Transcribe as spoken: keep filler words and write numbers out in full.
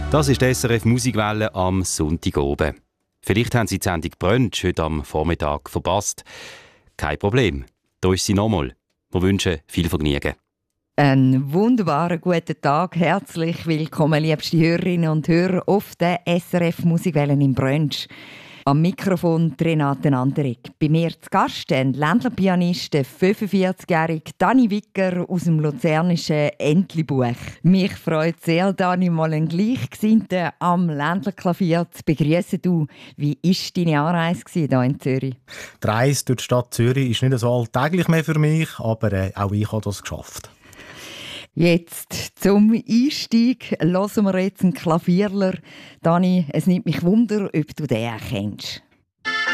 Das ist die S R F Musikwelle am Sonntag oben. Vielleicht haben Sie die Sendung Brunch heute am Vormittag verpasst. Kein Problem. Da ist sie nochmal. Wir wünschen viel Vergnügen. Einen wunderbaren guten Tag. Herzlich willkommen, liebste Hörerinnen und Hörer, auf der S R F Musikwelle im Brunch. Am Mikrofon Renate Anderegg. Bei mir zu Gast ein Ländlerpianist, der fünfundvierzigjährige Dani Wicker aus dem luzernischen Entlebuch. Mich freut sehr, Dani, mal einen Gleichgesinnten am Ländlerklavier zu begrüßen. Du, wie war deine Anreise hier in Zürich? Die Reise durch die Stadt Zürich ist nicht so alltäglich mehr für mich, aber äh, auch ich habe das geschafft. Jetzt zum Einstieg hören wir jetzt einen Klavierler. Dani, es nimmt mich Wunder, ob du den kennst.